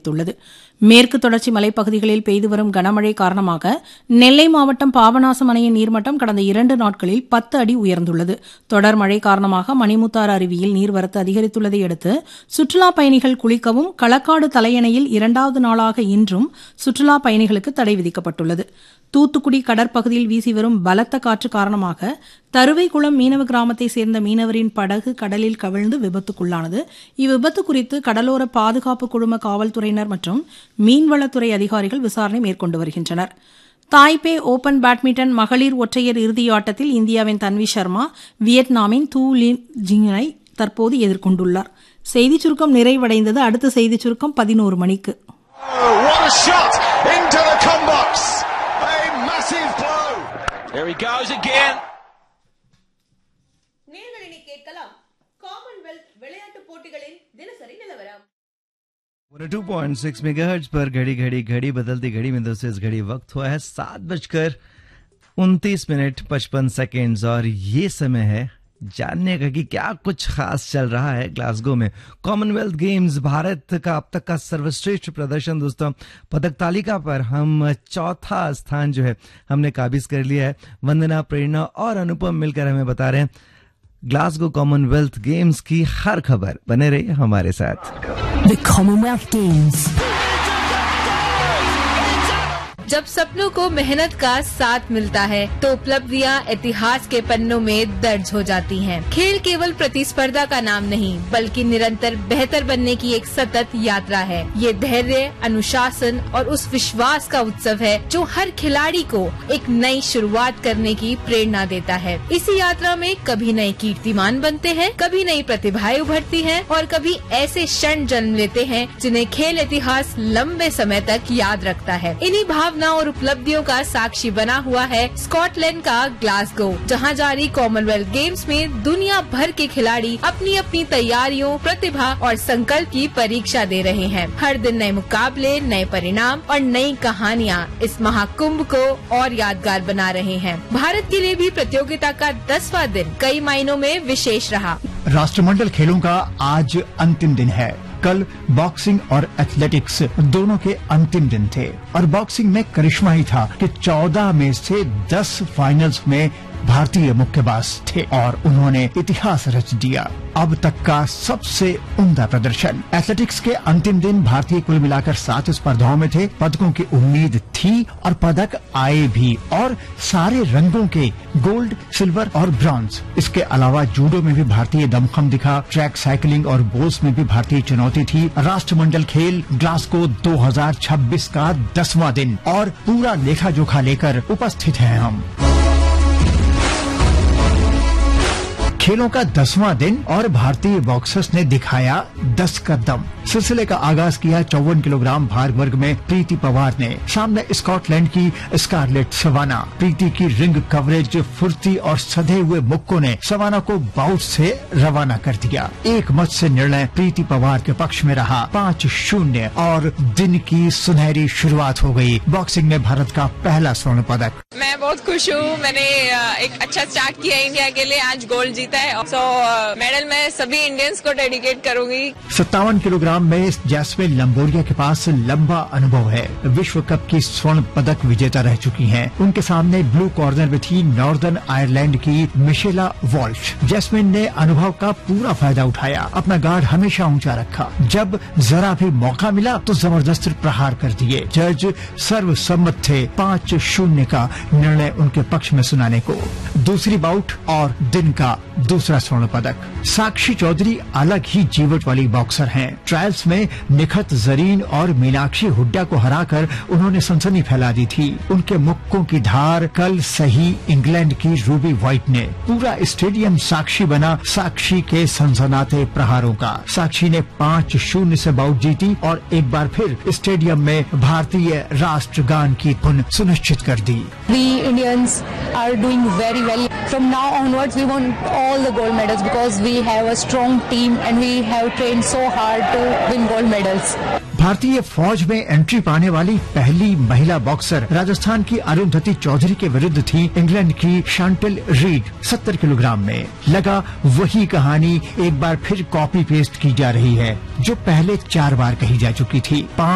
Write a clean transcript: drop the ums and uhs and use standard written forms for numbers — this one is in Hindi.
அதிகரித்துள்ளது. மேற்கு தொடர்ச்சி மலைப்பகுதிகளில் பெய்து வரும் கனமழை காரணமாக நெல்லை மாவட்டம் பாபநாசம் அணையின் நீர்மட்டம் கடந்த 2 நாட்களில் 10 அடி உயர்ந்துள்ளது. தொடர் மழை காரணமாக மணிமுத்தாறு அருவியில் நீர்வரத்து அதிகரித்துள்ளதை அடுத்து சுற்றுலாப் பயணிகள் குளிக்கவும் களக்காடு தலையணையில் 2வது நாளாக இன்றும் சுற்றுலாப் பயணிகளுக்கு தடை விதிக்கப்பட்டுள்ளது. தூத்துக்குடி கடற்பகுதியில் வீசி வரும் பலத்த காற்று காரணமாக தருவைக்குளம் மீனவ கிராமத்தை சேர்ந்த மீனவரின் படகு கடலில் கவிழ்ந்து விபத்துக்குள்ளானது. இவ்விபத்து குறித்து கடலோர பாதுகாப்பு குழும காவல்துறையினர் மற்றும் மீன்வளத்துறை அதிகாரிகள் விசாரணை மேற்கொண்டு வருகின்றனர். தாய்பே ஓபன் பேட்மிண்டன் மகளிர் ஒற்றையர் இறுதியாட்டத்தில் இந்தியாவின் தன்வி சர்மா வியட்நாமின் தூ லின் ஜிங்கை தற்போது எதிர்கொண்டுள்ளார். செய்திச் சுருக்கம் நிறைவடைந்தது. அடுத்த செய்திச் சுருக்கம் 11 மணிக்கு. நேயர்களை கேட்கலாம் காமன்வெல்த் விளையாட்டுப் போட்டிகளின் தினசரி நிலவரம். 2.6 मेगाहर्ट्ज पर घड़ी घड़ी घड़ी बदलती घड़ी में दोस्तों इस घड़ी वक्त हुआ है 7:29:55 और ये समय है जानने का कि क्या कुछ खास चल रहा है ग्लासगो में। कॉमनवेल्थ गेम्स भारत का अब तक का सर्वश्रेष्ठ प्रदर्शन दोस्तों, पदक तालिका पर हम 4था स्थान जो है हमने काबिज कर लिया है। वंदना, प्रेरणा और अनुपम मिलकर हमें बता रहे हैं ग्लासगो कॉमनवेल्थ गेम्स की हर खबर। बने रहिए हमारे साथ। The Commonwealth Games. जब सपनों को मेहनत का साथ मिलता है तो उपलब्धियां इतिहास के पन्नों में दर्ज हो जाती हैं। खेल केवल प्रतिस्पर्धा का नाम नहीं बल्कि निरंतर बेहतर बनने की एक सतत यात्रा है। ये धैर्य, अनुशासन और उस विश्वास का उत्सव है जो हर खिलाड़ी को एक नई शुरुआत करने की प्रेरणा देता है। इसी यात्रा में कभी नए कीर्तिमान बनते हैं, कभी नई प्रतिभाएं उभरती हैं और कभी ऐसे क्षण जन्म लेते हैं जिन्हें खेल इतिहास लंबे समय तक याद रखता है। इन्हीं भावनाओं और उपलब्धियों का साक्षी बना हुआ है स्कॉटलैंड का ग्लासगो, जहां जारी कॉमनवेल्थ गेम्स में दुनिया भर के खिलाड़ी अपनी अपनी तैयारियों, प्रतिभा और संकल्प की परीक्षा दे रहे हैं। हर दिन नए मुकाबले, नए परिणाम और नई कहानियां इस महाकुंभ को और यादगार बना रहे हैं। भारत के लिए भी प्रतियोगिता का 10वां दिन कई मायनों में विशेष रहा। राष्ट्रमंडल खेलों का आज अंतिम दिन है। कल बॉक्सिंग और एथलेटिक्स दोनों के अंतिम दिन थे और बॉक्सिंग में करिश्मा ही था कि 14 में से 10 फाइनल्स में भारतीय मुक्केबाज थे और उन्होंने इतिहास रच दिया। अब तक का सबसे उम्दा प्रदर्शन। एथलेटिक्स के अंतिम दिन भारतीय कुल मिलाकर 7 स्पर्धाओं में थे। पदकों की उम्मीद थी और पदक आए भी और सारे रंगों के, गोल्ड, सिल्वर और ब्रॉन्ज। इसके अलावा जूडो में भी भारतीय दमखम दिखा। ट्रैक साइकिलिंग और बोल्स में भी भारतीय चुनौती थी। राष्ट्रमंडल खेल ग्लासगो 2026 का 10वां दिन और पूरा लेखा जोखा लेकर उपस्थित हैं हम। खेलों का 10वां दिन और भारतीय बॉक्सर्स ने दिखाया 10 का दम। सिलसिले का आगाज किया 54 किलोग्राम भार वर्ग में प्रीति पवार ने। सामने स्कॉटलैंड की स्कारलेट सवाना। प्रीति की रिंग कवरेज, फुर्ती और सधे हुए मुक्कों ने सवाना को बाउट से रवाना कर दिया। एक मत से निर्णय प्रीति पवार के पक्ष में रहा। 5-0 और दिन की सुनहरी शुरुआत हो गई। बॉक्सिंग में भारत का पहला स्वर्ण पदक। मैं बहुत खुश हूँ। मैंने एक अच्छा स्टार्ट किया इंडिया के लिए, आज गोल्ड जीता है। मेडल मैं सभी इंडियंस को डेडिकेट करूंगी। 57 किलोग्राम में जैस्मिन लंबोरिया के पास लंबा अनुभव है। विश्व कप की स्वर्ण पदक विजेता रह चुकी हैं। उनके सामने ब्लू कॉर्नर में थी नॉर्दर्न आयरलैंड की मिशेला वॉल्श। जैस्मिन ने अनुभव का पूरा फायदा उठाया, अपना गार्ड हमेशा ऊंचा रखा। जब जरा भी मौका मिला तो जबरदस्त प्रहार कर दिए। जज सर्वसम्मत थे। 5-0 का निर्णय उनके पक्ष में सुनाने को। दूसरी बाउट और दिन का दूसरा स्वर्ण पदक। साक्षी चौधरी अलग ही जीवट वाली बॉक्सर हैं। ट्रायल्स में निखत जरीन और मीनाक्षी हुड्डा को हराकर उन्होंने सनसनी फैला दी थी। उनके मुक्कों की धार कल सही इंग्लैंड की रूबी व्हाइट ने। पूरा स्टेडियम साक्षी बना साक्षी के सनसनाते प्रहारों का। साक्षी ने 5-0 से बाउट जीती और एक बार फिर स्टेडियम में भारतीय राष्ट्रगान की धुन सुनिश्चित कर दी। We Indians are doing very well. From now onwards, we want all the gold medals because we have a strong team and we have trained so hard to win gold medals. भारतीय फौज में एंट्री पाने वाली पहली महिला बॉक्सर राजस्थान की अरुंधति चौधरी के विरुद्ध थी इंग्लैंड की शांटल रीड। 70 किलोग्राम में लगा वही कहानी एक बार फिर कॉपी पेस्ट की जा रही है जो पहले 4 बार कही जा चुकी थी।